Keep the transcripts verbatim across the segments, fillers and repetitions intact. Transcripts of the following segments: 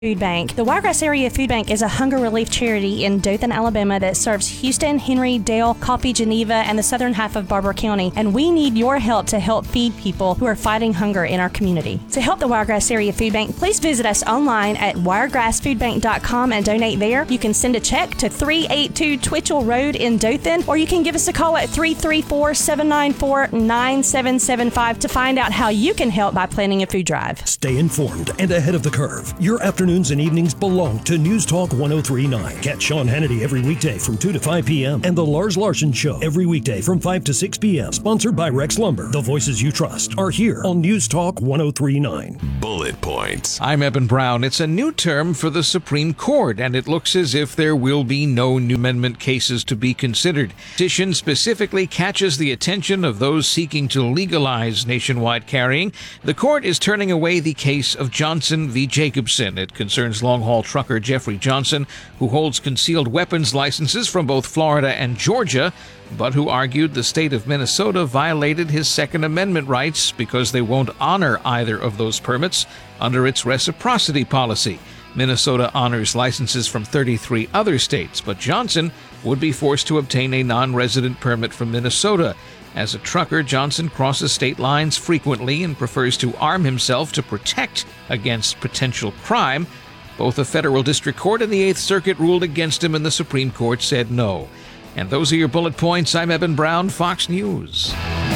Food Bank. The Wiregrass Area Food Bank is a hunger relief charity in Dothan, Alabama that serves Houston, Henry, Dale, Coffee, Geneva, and the southern half of Barber County. And we need your help to help feed people who are fighting hunger in our community. To help the Wiregrass Area Food Bank, please visit us online at wiregrass food bank dot com and donate there. You can send a check to three eighty-two Twitchell Road in Dothan, or you can give us a call at three three four, seven nine four, nine seven seven five to find out how you can help by planning a food drive. Stay informed and ahead of the curve. Your afternoons and evenings belong to News Talk one oh three point nine. Catch Sean Hannity every weekday from two to five p.m. and The Lars Larson Show every weekday from five to six p.m. Sponsored by Rex Lumber. The voices you trust are here on News Talk one oh three point nine. Bullet Points. I'm Eben Brown. It's a new term for the Supreme Court, and it looks as if there will be no new amendment cases to be considered. Petition specifically catches the attention of those seeking to legalize nationwide carrying. The court is turning away the case of Johnson v. Jacobson. It concerns long-haul trucker Jeffrey Johnson, who holds concealed weapons licenses from both Florida and Georgia, but who argued the state of Minnesota violated his Second Amendment rights because they won't honor either of those permits under its reciprocity policy. Minnesota honors licenses from thirty-three other states, but Johnson would be forced to obtain a non-resident permit from Minnesota. As a trucker, Johnson crosses state lines frequently and prefers to arm himself to protect against potential crime. Both the federal district court and the Eighth Circuit ruled against him, and the Supreme Court said no. And those are your bullet points. I'm Eben Brown, Fox News.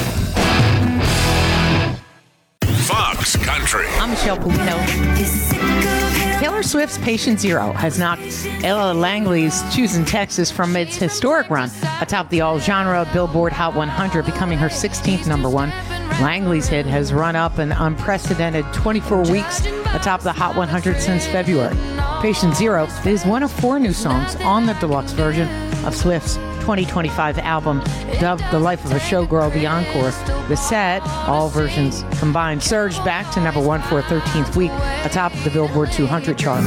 Fox Country. I'm Michelle Polino. Taylor Swift's Patient Zero has knocked Ella Langley's Choosing Texas from its historic run atop the all-genre Billboard Hot one hundred, becoming her sixteenth number one. Langley's hit has run up an unprecedented twenty-four weeks atop the Hot one hundred since February. Patient Zero is one of four new songs on the deluxe version of Swift's twenty twenty-five album, dubbed The Life of a Showgirl, The Encore. The set, all versions combined, surged back to number one for a thirteenth week atop the Billboard two hundred chart.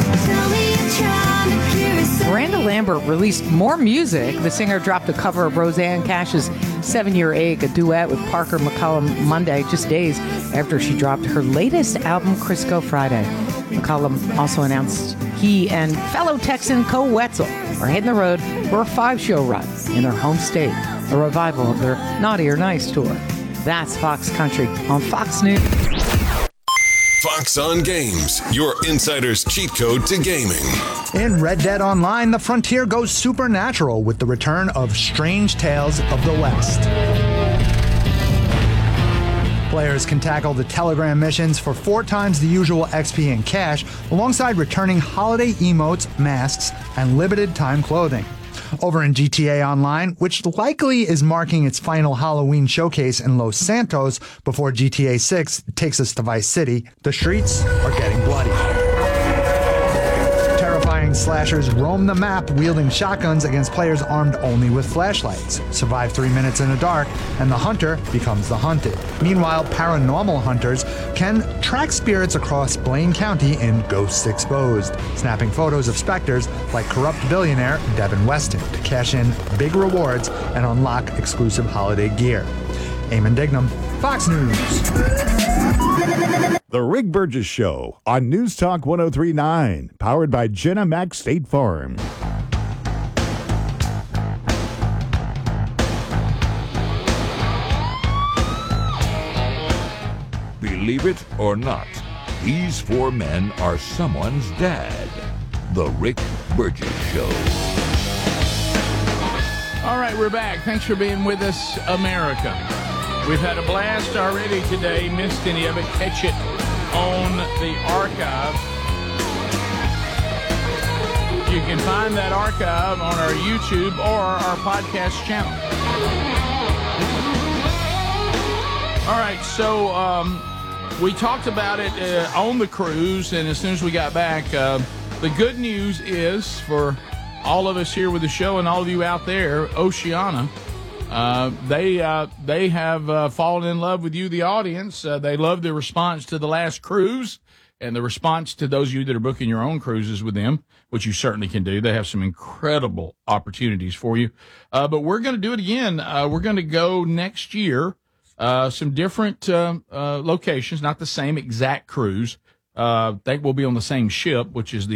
Miranda Lambert released more music. The singer dropped a cover of Roseanne Cash's Seven-Year Ache, a duet with Parker McCollum, Monday, just days after she dropped her latest album, Crisco Friday. McCollum also announced he and fellow Texan Co Wetzel are hitting the road for a five-show run in their home state, a revival of their Naughty or Nice tour. That's Fox Country on Fox News. Fox on Games, your insider's cheat code to gaming. In Red Dead Online, the frontier goes supernatural with the return of Strange Tales of the West. Players can tackle the Telegram missions for four times the usual X P and cash, alongside returning holiday emotes, masks, and limited-time clothing. Over in G T A Online, which likely is marking its final Halloween showcase in Los Santos before G T A six takes us to Vice City, the streets are getting bloody. Terrifying slashers roam the map wielding shotguns against players armed only with flashlights. Survive three minutes in the dark, and the hunter becomes the hunted. Meanwhile, paranormal hunters can track spirits across Blaine County in Ghosts Exposed, snapping photos of specters like corrupt billionaire Devin Weston to cash in big rewards and unlock exclusive holiday gear. Eamon Dignam, Fox News. The Rick Burgess Show on News Talk one oh three point nine, powered by Jenna Mac State Farm. Believe it or not, these four men are someone's dad. The Rick Burgess Show. All right, we're back. Thanks for being with us, America. We've had a blast already today. Missed any of it, catch it on the archive. You can find that archive on our YouTube or our podcast channel. All right, so um, we talked about it uh, on the cruise, and as soon as we got back, uh, the good news is for all of us here with the show and all of you out there, Oceana, Uh, they uh, they have uh, fallen in love with you, the audience. Uh, they love the response to the last cruise and the response to those of you that are booking your own cruises with them, which you certainly can do. They have some incredible opportunities for you. Uh, but we're going to do it again. Uh, we're going to go next year, uh, some different uh, uh, locations, not the same exact cruise, Uh, I think we'll be on the same ship, which is the